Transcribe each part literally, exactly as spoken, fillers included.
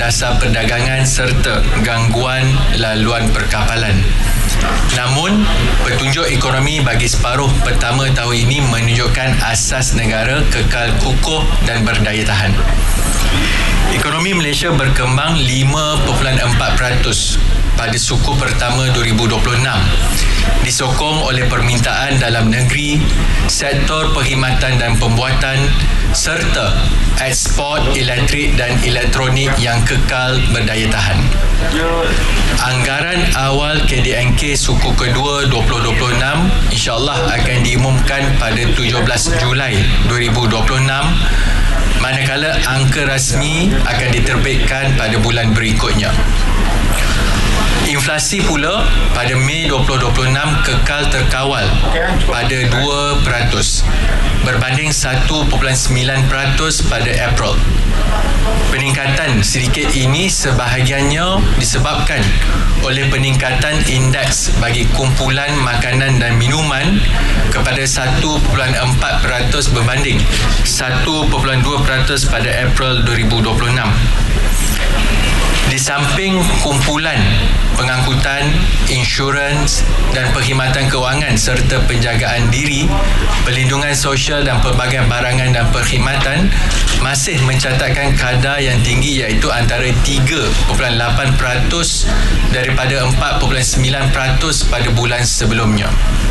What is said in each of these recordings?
dasar perdagangan serta gangguan laluan perkapalan. Namun, petunjuk ekonomi bagi separuh pertama tahun ini menunjukkan asas negara kekal kukuh dan berdaya tahan. Ekonomi Malaysia berkembang lima perpuluhan empat peratus pada suku pertama dua ribu dua puluh enam, disokong oleh permintaan dalam negeri, sektor perkhidmatan dan pembuatan serta ekspor elektrik dan elektronik yang kekal berdaya tahan. Anggaran awal K D N K suku kedua dua ribu dua puluh enam insya-Allah akan diumumkan pada tujuh belas Julai dua ribu dua puluh enam, manakala angka rasmi akan diterbitkan pada bulan berikutnya. Inflasi pula pada Mei dua ribu dua puluh enam kekal terkawal pada dua peratus berbanding satu perpuluhan sembilan peratus pada April. Peningkatan sedikit ini sebahagiannya disebabkan oleh peningkatan indeks bagi kumpulan makanan dan minuman kepada satu perpuluhan empat peratus berbanding satu perpuluhan dua peratus pada April dua ribu dua puluh enam. Di samping kumpulan pengangkutan, insurans dan perkhidmatan kewangan serta penjagaan diri, perlindungan sosial dan pelbagai barangan dan perkhidmatan masih mencatatkan kadar yang tinggi iaitu antara tiga perpuluhan lapan peratus daripada empat perpuluhan sembilan peratus pada bulan sebelumnya.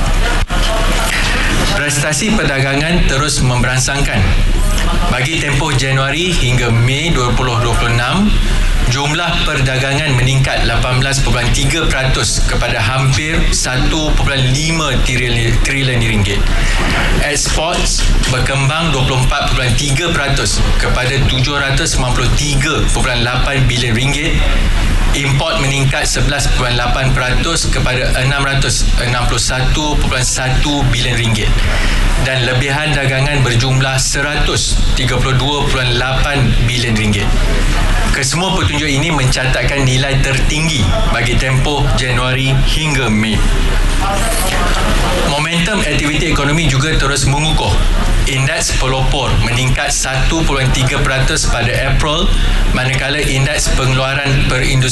Prestasi perdagangan terus memberansangkan. Bagi tempoh Januari hingga Mei dua ribu dua puluh enam, jumlah perdagangan meningkat lapan belas perpuluhan tiga peratus kepada hampir satu perpuluhan lima trilion ringgit. Ekspor berkembang dua puluh empat perpuluhan tiga peratus kepada tujuh ratus sembilan puluh tiga perpuluhan lapan bilion ringgit. Import meningkat sebelas perpuluhan lapan peratus kepada enam ratus enam puluh satu perpuluhan satu bilion ringgit. Dan lebihan dagangan berjumlah seratus tiga puluh dua perpuluhan lapan bilion ringgit. Kesemua petunjuk ini mencatatkan nilai tertinggi bagi tempoh Januari hingga Mei. Momentum aktiviti ekonomi juga terus mengukuh. Indeks pelopor meningkat satu perpuluhan tiga peratus pada April, manakala indeks pengeluaran perindustrian